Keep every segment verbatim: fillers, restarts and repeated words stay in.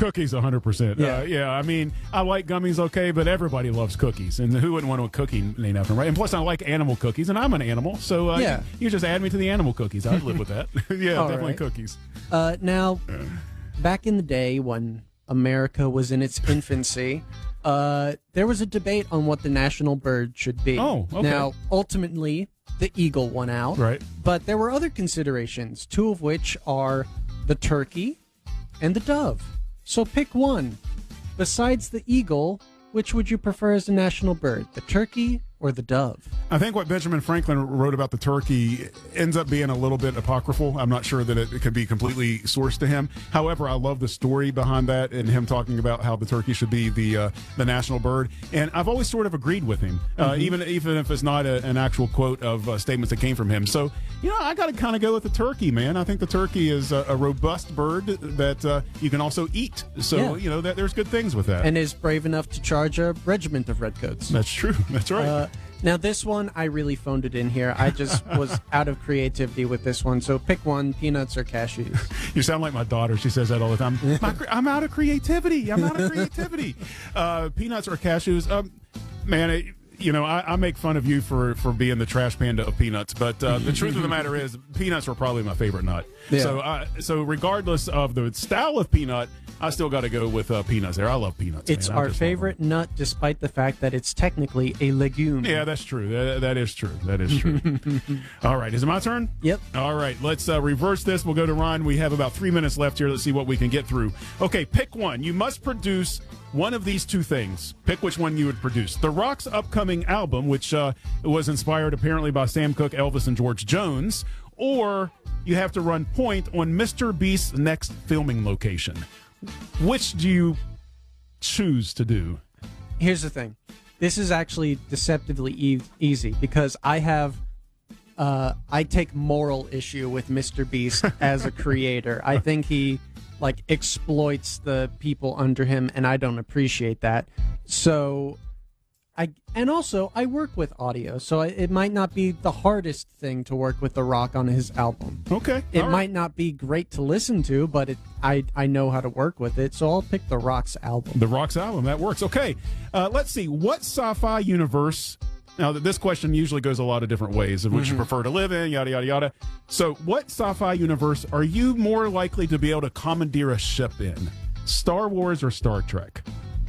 Cookies, one hundred percent. Yeah. Uh, yeah, I mean, I like gummies, okay, but everybody loves cookies. And who wouldn't want a cookie named after them, right? And plus, I like animal cookies, and I'm an animal. So uh, Yeah. you, you just add me to the animal cookies. I'd live with that. yeah, All definitely right. cookies. Uh, now, back in the day when America was in its infancy, uh, there was a debate on what the national bird should be. Oh, okay. Now, ultimately, the eagle won out. Right. But there were other considerations, two of which are the turkey and the dove. So pick one. Besides the eagle, which would you prefer as the national bird, the turkey or the dove? I think what Benjamin Franklin wrote about the turkey ends up being a little bit apocryphal. I'm not sure that it could be completely sourced to him. However, I love the story behind that and him talking about how the turkey should be the uh, the national bird. And I've always sort of agreed with him, uh, mm-hmm. even even if it's not a, an actual quote of uh, statements that came from him. So, you know, I got to kind of go with the turkey, man. I think the turkey is a, a robust bird that uh, you can also eat. So, Yeah. you know, that, there's good things with that. And is brave enough to charge a regiment of redcoats. That's true. That's right. Uh, now, this one, I really phoned it in here. I just was out of creativity with this one. So pick one, peanuts or cashews. You sound like my daughter. She says that all the time. My, cre- I'm out of creativity. I'm out of creativity. uh, peanuts or cashews? Um, man, it, you know, I, I make fun of you for, for being the trash panda of peanuts, but uh, the truth of the matter is peanuts are probably my favorite nut. Yeah. So, uh, so regardless of the style of peanut, I still got to go with uh, peanuts there. I love peanuts. It's man. I our just love favorite nut, despite the fact that it's technically a legume. Yeah, that's true. That, that is true. That is true. All right. Is it my turn? Yep. All right. Let's uh, reverse this. We'll go to Ryan. We have about three minutes left here. Let's see what we can get through. Okay, pick one. You must produce one of these two things. Pick which one you would produce. The Rock's upcoming album, which uh, was inspired apparently by Sam Cooke, Elvis, and George Jones, or you have to run point on Mister Beast's next filming location. Which do you choose to do? Here's the thing. This is actually deceptively e- easy because I have, uh, I take moral issue with Mister Beast as a creator. I think he, like, exploits the people under him, and I don't appreciate that. So, I and also I work with audio, so I, it might not be the hardest thing to work with The Rock on his album. Okay. It All might right. not be great to listen to, but it, I I know how to work with it, so I'll pick The Rock's album. The Rock's album. That works. Okay. Uh, let's see. What sci-fi universe... Now, this question usually goes a lot of different ways, of which Mm-hmm. you prefer to live in, yada, yada, yada. So what sci-fi universe are you more likely to be able to commandeer a ship in? Star Wars or Star Trek?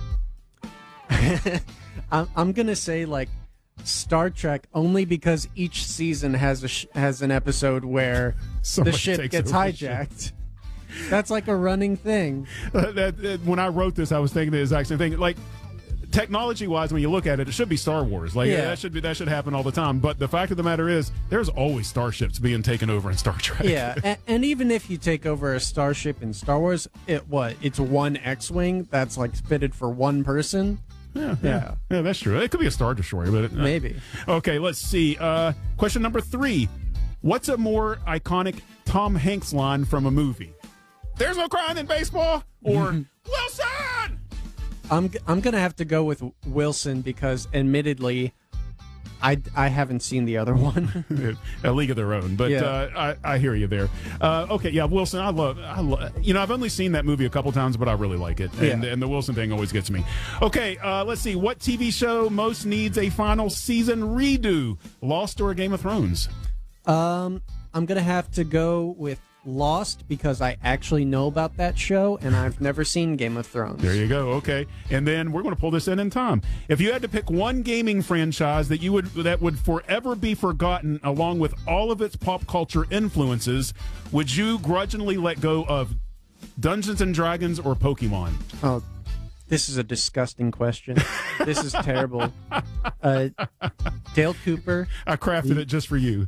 I'm, I'm gonna say like Star Trek only because each season has a sh- has an episode where the Somebody ship takes gets over the ship. hijacked. That's like a running thing. Uh, that, that- when I wrote this, I was thinking the exact same thing. Like, technology-wise, when you look at it, it should be Star Wars. Like Yeah. that should be that should happen all the time. But the fact of the matter is, there's always starships being taken over in Star Trek. Yeah, and, and even if you take over a starship in Star Wars, it what? It's one X-wing that's like fitted for one person. yeah, yeah, Yeah. yeah. That's true. It could be a Star Destroyer, but it, Maybe. Okay, let's see. Uh, question number three. What's a more iconic Tom Hanks line from a movie? There's no crying in baseball, or Wilson! I'm g- I'm gonna have to go with Wilson because, admittedly, I, I haven't seen the other one. A League of Their Own, but Yeah. uh, I, I hear you there. Uh, okay, yeah, Wilson, I love, I love, you know, I've only seen that movie a couple times, but I really like it, and, Yeah. and the Wilson thing always gets me. Okay, uh, let's see, what T V show most needs a final season redo? Lost or Game of Thrones? Um, I'm gonna have to go with Lost because I actually know about that show and I've never seen Game of Thrones. There you go. Okay, and then we're going to pull this in in time. If you had to pick one gaming franchise that you would that would forever be forgotten, along with all of its pop culture influences, would you grudgingly let go of Dungeons and Dragons or Pokemon? Oh, this is a disgusting question. This is terrible. Uh, Dale Cooper, I crafted it just for you.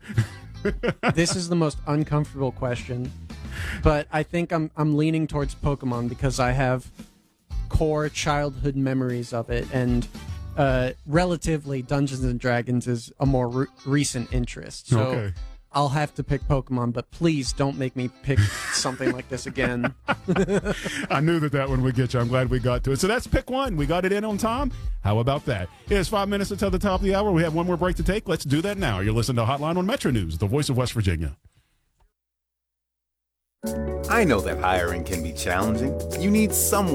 this is the most uncomfortable question, but I think I'm I'm leaning towards Pokemon because I have core childhood memories of it, and uh, relatively Dungeons and Dragons is a more re- recent interest. So Okay. I'll have to pick Pokemon, but please don't make me pick something like this again. I knew that that one would get you. I'm glad we got to it. So that's pick one. We got it in on time. How about that? It is five minutes until the top of the hour. We have one more break to take. Let's do that now. You're listening to Hotline on Metro News, the voice of West Virginia. I know that hiring can be challenging. You need someone